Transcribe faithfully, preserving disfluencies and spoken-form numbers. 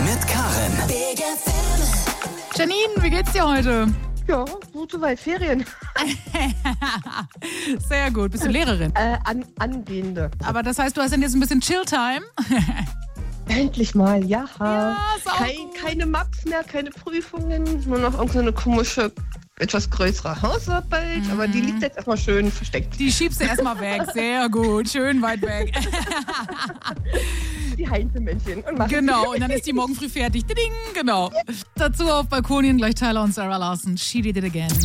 mit Karin. Janine, wie geht's dir heute? Ja, gut soweit. Ferien. Sehr gut. Bist du Lehrerin? Äh, an, angehende. Aber das heißt, du hast dann jetzt ein bisschen Chill-Time? Endlich mal, ja. Ja, ist auch Kein, gut. keine Maps mehr, keine Prüfungen, nur noch irgendeine komische, etwas größere Hausarbeit. Mhm. Aber die liegt jetzt erstmal schön versteckt. Die schiebst du erstmal weg. Sehr gut. Schön weit weg. Die Heinzelmännchen. Und machen Genau. Und dann ist die morgen früh fertig. Ding, genau. Dazu auf Balkonien gleich Tyler und Sarah Larson. She Did It Again.